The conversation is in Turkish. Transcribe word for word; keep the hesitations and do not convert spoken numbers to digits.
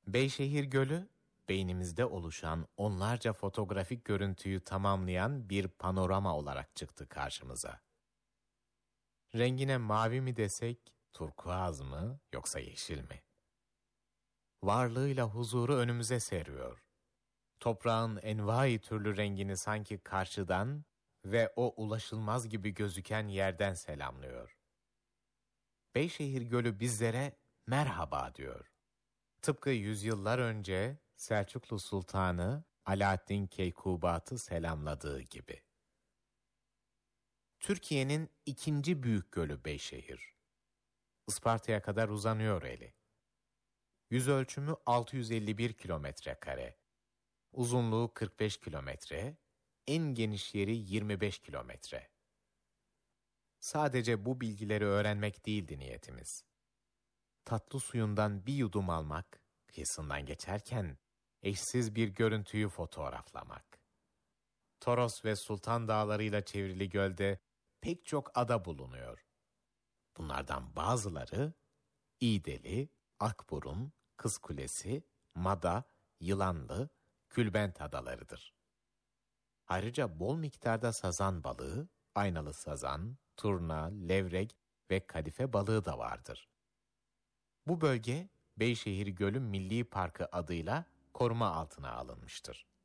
Beyşehir Gölü, beynimizde oluşan onlarca fotoğrafik görüntüyü tamamlayan bir panorama olarak çıktı karşımıza. Rengine mavi mi desek, turkuaz mı yoksa yeşil mi? Varlığıyla huzuru önümüze seriyor. Toprağın envai türlü rengini sanki karşıdan ve o ulaşılmaz gibi gözüken yerden selamlıyor. Beyşehir Gölü bizlere merhaba diyor. Tıpkı yüzyıllar önce Selçuklu Sultanı Alaaddin Keykubat'ı selamladığı gibi. Türkiye'nin ikinci büyük gölü Beyşehir. Isparta'ya kadar uzanıyor eli. Yüz ölçümü altı yüz elli bir kilometre kare. Uzunluğu kırk beş kilometre, en geniş yeri yirmi beş kilometre. Sadece bu bilgileri öğrenmek değildi niyetimiz. Tatlı suyundan bir yudum almak, kıyısından geçerken eşsiz bir görüntüyü fotoğraflamak. Toros ve Sultan Dağları'yla çevrili gölde pek çok ada bulunuyor. Bunlardan bazıları İğdeli, Akburun, Kızkulesi, Mada, Yılanlı, Külbent adalarıdır. Ayrıca bol miktarda sazan balığı, aynalı sazan, turna, levrek ve kadife balığı da vardır. Bu bölge Beyşehir Gölü Milli Parkı adıyla koruma altına alınmıştır.